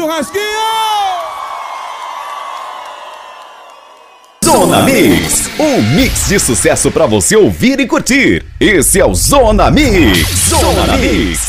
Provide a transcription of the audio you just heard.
churrasquinho! Zona Mix, um mix de sucesso pra você ouvir e curtir. Esse é o Zona Mix. Zona Mix.